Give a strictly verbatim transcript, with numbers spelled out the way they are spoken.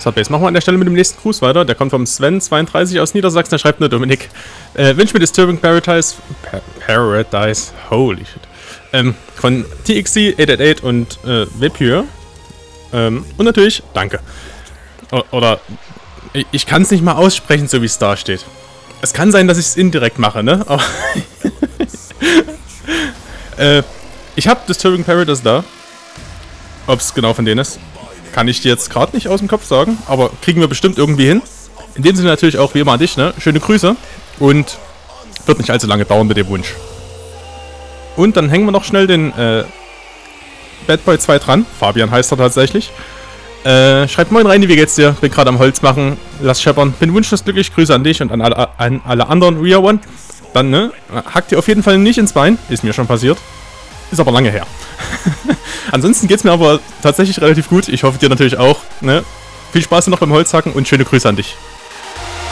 Subbase. Machen wir an der Stelle mit dem nächsten Gruß weiter. Der kommt vom Sven zweiunddreißig aus Niedersachsen. Der schreibt nur Dominik. Äh, wünsche mir Disturbing Paradise. Pa Paradise. Holy shit. Ähm, von T X C acht acht acht und äh, Vapure. Ähm, und natürlich, danke. O oder, ich, ich kann es nicht mal aussprechen, so wie es da steht. Es kann sein, dass ich es indirekt mache, ne? Aber äh, ich habe Disturbing Paradise da. Ob es genau von denen ist, kann ich dir jetzt gerade nicht aus dem Kopf sagen. Aber kriegen wir bestimmt irgendwie hin. In dem Sinne natürlich auch wie immer an dich, ne? Schöne Grüße. Und wird nicht allzu lange dauern mit dem Wunsch. Und dann hängen wir noch schnell den äh, Bad Boy zwei dran. Fabian heißt er tatsächlich. Äh, schreibt moin rein, wie geht's dir? Bin gerade am Holz machen. Lass scheppern. Bin wunschlos glücklich. Grüße an dich und an alle, an alle anderen Real One. Dann, ne? Hackt ihr auf jeden Fall nicht ins Bein. Ist mir schon passiert. Ist aber lange her. Ansonsten geht's mir aber tatsächlich relativ gut. Ich hoffe dir natürlich auch, ne? Viel Spaß noch beim Holzhacken und schöne Grüße an dich.